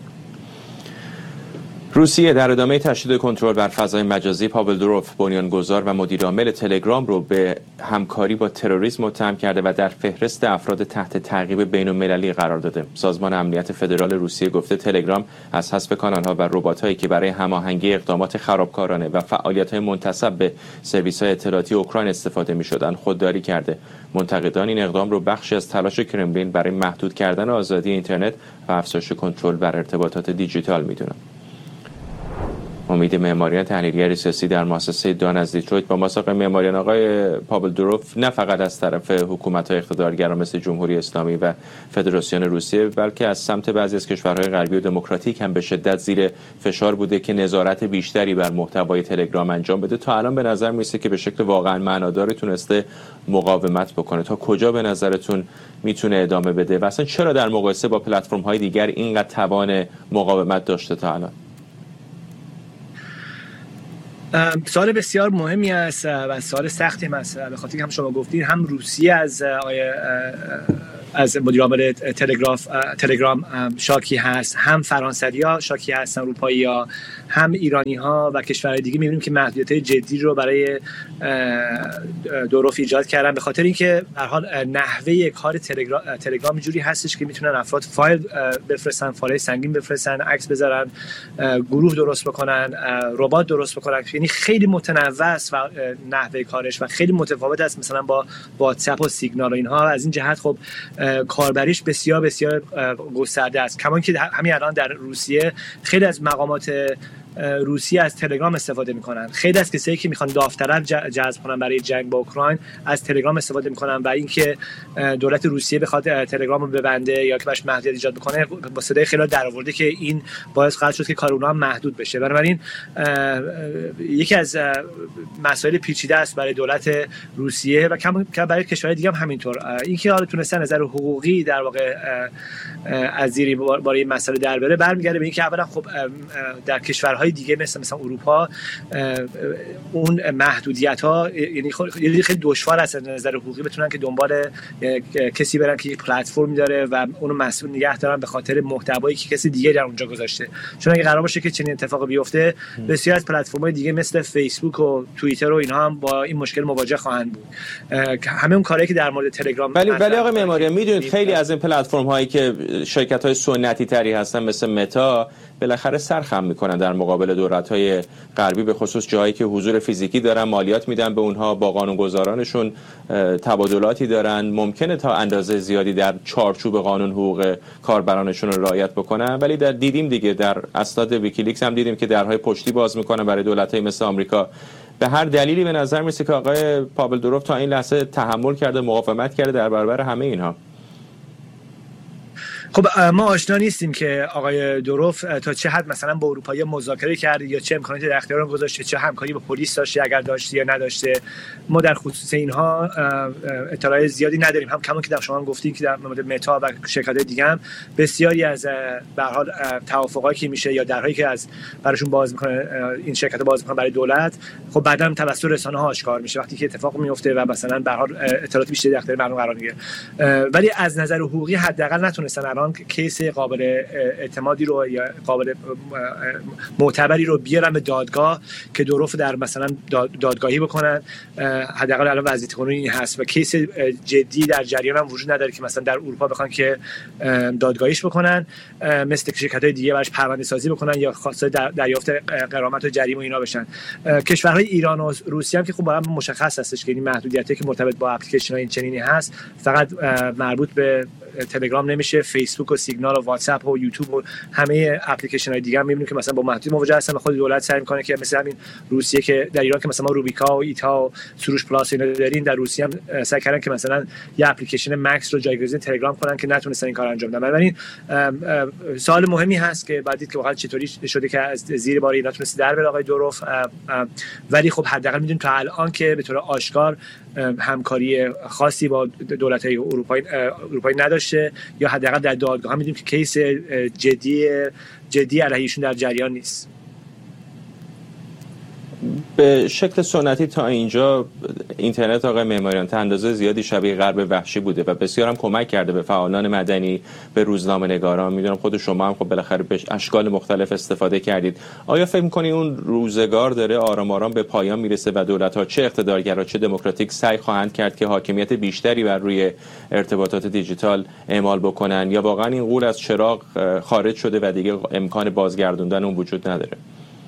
روسیه در ادامه تشدید کنترل بر فضای مجازی پاول دوروف، بنیانگذار و مدیرعامل تلگرام، رو به همکاری با تروریسم متهم کرده و در فهرست افراد تحت تعقیب بین‌المللی قرار داده. سازمان امنیت فدرال روسیه گفته تلگرام از حذف کانال‌ها و ربات‌هایی که برای هماهنگی اقدامات خرابکارانه و فعالیت‌های منتسب به سرویس‌های اطلاعاتی اوکراین استفاده می‌شدند خودداری کرده. منتقدان این اقدام رو بخشی از تلاش کرملین برای محدود کردن آزادی اینترنت و افزایش کنترل بر ارتباطات دیجیتال می‌دونند. امید معماریان، تحلیلگر سیاسی در مؤسسه دان از دیترویت، با مسابقه معماریان. آقای پاول دوروف نه فقط از طرف حکومت‌های اقتدارگرا مثل جمهوری اسلامی و فدراسیون روسیه، بلکه از سمت بعضی از کشورهای غربی و دموکراتیک هم به شدت زیر فشار بوده که نظارت بیشتری بر محتوای تلگرام انجام بده. تا الان به نظر میرسه که به شکل واقعا معناداری تونسته مقاومت بکنه. تا کجا به نظرتون میتونه ادامه بده و اصلا چرا در مقایسه با پلتفرم‌های دیگر اینقدر توان مقاومت داشته تا الان؟ سوال بسیار مهمی است و سوال سختی است، به خاطر که هم شما گفتید هم روسیه از از مدیرعامل تلگراف تلگرام شاکی هست، هم فرانسوی‌ها شاکی هستن، اروپایی‌ها، هم ایرانی‌ها و کشورهای دیگه. می‌بینیم که محدودیت‌های جدی رو برای دوروف ایجاد کردن به خاطر اینکه به هر حال نحوه کار تلگرام تلگرام جوری هستش که میتونن افراد فایل بفرستن، فایل سنگین بفرستن، عکس بذارن، گروه درست بکنن، ربات درست بکنن. یعنی خیلی متنوع است و نحوه کارش و خیلی متفاوت است مثلا با واتساپ و سیگنال و اینها. از این جهت خب کاربریش بسیار بسیار گسترده است. کما که همین الان در روسیه خیلی از مقامات روسیه از تلگرام استفاده میکنن. خیلی از کسایی که میخوان داوطلب جذب کنن برای جنگ با اوکراین از تلگرام استفاده میکنن و اینکه دولت روسیه بخواد تلگرام رو ببنده یا که باش محدودیت ایجاد بکنه با صدای خیلی درآورده که این باعث خواهد شد که کار اونها محدود بشه. بنابراین یکی از مسائل پیچیده است برای دولت روسیه و کم برای کشورهای دیگه هم همینطور. اینکه حالا تونستن نظر حقوقی در واقع از زیر برای این مسئله در بره برمیگرده به اینکه اولا خب در کشورهای دیگه مثل مثلا اروپا اون محدودیت‌ها یعنی خیلی دشوار است از نظر حقوقی بتونن که دنبال کسی برن که یک پلتفرمی داره و اونو مسئول نگه دارن به خاطر محتوایی که کسی دیگه در اونجا گذاشته. چون اگه قرار باشه که چنین اتفاقی بیفته بسیار از پلتفرم‌های دیگه مثل فیسبوک و توییتر و اینها هم با این مشکل مواجه خواهند بود. همه اون کارهایی که در مورد تلگرام ولی ولی آقای معماری میدونید خیلی از این پلتفرم‌هایی که شرکت‌های سنتی تری هستن مثل متا بالاخره سرخم میکنن در مقابل دولت‌های غربی، به خصوص جایی که حضور فیزیکی دارن، مالیات میدن به اونها، با قانونگذارانشون تبادلاتی دارن، ممکنه تا اندازه زیادی در چارچوب قانون حقوق کاربرانشون رو رعایت بکنن. ولی در دیدیم دیگه در اسناد ویکیلیکس هم دیدیم که درهای پشتی باز میکنن برای دولت‌های مثل آمریکا. به هر دلیلی به نظر میسه که آقای پاول دوروف تا این لحظه تحمل کرده، مقاومت کرده در برابر همه اینها. خب ما آشنا نیستیم که آقای دوروف تا چه حد مثلا با اروپایی مذاکره کرده یا چه امکاناتی در اختیار گذاشته، چه همکاری با پلیس داشته اگر داشته یا نداشته. ما در خصوص اینها اطلاعات زیادی نداریم. هم کما که در شما گفتین که در مورد متا و شرکت‌های دیگه هم بسیاری از به هر حال توافقاتی که میشه یا درهایی که از براشون باز میکنه این شرکت‌ها باز میکنن برای دولت، خب بعداً توسط رسانه‌ها آشکار میشه وقتی که اتفاق میفته و مثلا به هر حال اطلاعات بیشتری در اختیار مردم قرار میگیره. ولی از نظر حقوقی حداقل نتونستن الان کیس قابل اعتمادی رو یا قابل معتبری رو بیارن به دادگاه که دوروف در مثلا دادگاهی بکنن. حداقل الان وضعیت قانونی این هست و کیس جدی در جریان هم وجود نداره که مثلا در اروپا بخوان که دادگاهیش بکنن، مثل شرکت‌های دیگه براش پرونده سازی بکنن یا خواسته در دریافت غرامت و جریمه و اینا بشن. کشورهای ایران و روسیه هم که خب برام مشخص هستش که این محدودیتایی که مرتبط با اپلیکیشن‌های این چنینی هست فقط مربوط به تلگرام نمیشه، فیسبوک و سیگنال و واتساپ و یوتیوب و همه اپلیکیشن های دیگه هم میبینیم که مثلا با محدودیت مواجه هستن. خود دولت سعی میکنه که مثلا همین روسیه که در ایران که مثلا ما روبیکا و ایتا و سروش پلاس اینا داریم، در روسیه هم سعی کردن که مثلا یه اپلیکیشن مکس رو جایگزین تلگرام کنن که نتونستن این کار انجام بدن. بنابراین سوال مهمی هست که بعد دید که واقعا چطوری شده که از زیر بار اینا تونست در بره آقای دوروف. ولی خب حداقل میدونیم تا الان که به طور آشکار همکاری خاصی با دولت‌های اروپایی اروپایی نداشته یا حداقل در دادگاه هم می‌دونیم که کیس جدی جدی علیهشون در جریان نیست. به شکل سنتی تا اینجا اینترنت آقای معماریان تا اندازه زیادی شبیه غرب وحشی بوده و بسیار هم کمک کرده به فعالان مدنی، به روزنامه‌نگاران. میدونم خود شما هم خب بالاخره به اشکال مختلف استفاده کردید. آیا فکر می‌کنی اون روزگار داره آرام آرام به پایان میرسه و دولت‌ها چه اقتدارگرا چه دموکراتیک سعی خواهند کرد که حاکمیت بیشتری بر روی ارتباطات دیجیتال اعمال بکنن، یا واقعا این غول از چراغ خارج شده و دیگه امکان بازگردوندن اون وجود نداره؟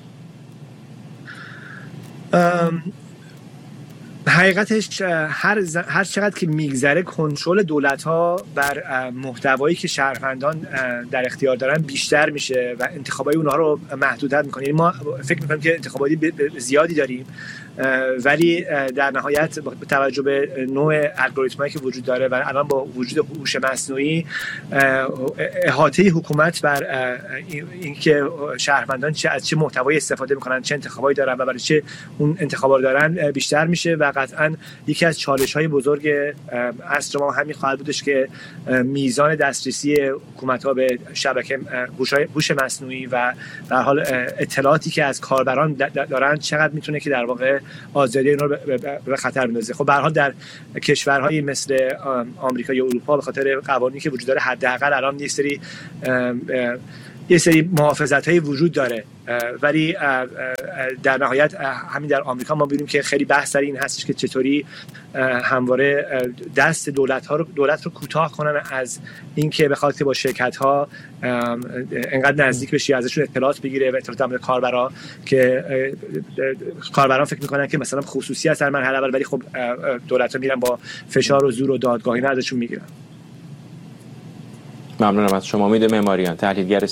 حقیقتش هر ز... هر چقدر که میگذره کنترل دولت‌ها بر محتوایی که شهروندان در اختیار دارن بیشتر میشه و انتخابای اونها رو محدودتر میکنه. یعنی ما فکر میکنیم که انتخاباتی ب... ب... زیادی داریم، ولی در نهایت با توجه به نوع الگوریتمایی که وجود داره و الان با وجود هوش مصنوعی احاطه حکومت بر اینکه شهروندان چه از چه محتوایی استفاده میکنن، چه انتخابایی دارن و برای چه اون انتخابا رو دارن بیشتر میشه و قطعا یکی از چالش‌های بزرگ عصر ما همین خواهد بودش که میزان دسترسی حکومت‌ها به شبکه هوش مصنوعی و در حال اطلاعاتی که از کاربران دارن چقدر میتونه که در واقع آزادی اینا رو به خطر بندازه. خب به هر حال در کشورهایی مثل آمریکا یا اروپا به خاطر قوانینی که وجود داره حداقل الان یه سری یه سری محافظت‌های وجود داره، ولی در نهایت همین در آمریکا ما می‌بینیم که خیلی بحث سر این هستش که چطوری همواره دست دولت‌ها رو دولت رو کوتاه کنن از اینکه بخواد که با شرکت‌ها انقدر نزدیک بشه، ازشون اطلاعات بگیره و اطلاعات در مورد کاربرا که کاربران فکر می‌کنن که مثلا خصوصی در مرحله اول، ولی خب دولت‌ها میرن با فشار و زور و دادگاهی ازشون میگیرن. ممنونم از شما. امید معماریان، تحلیلگر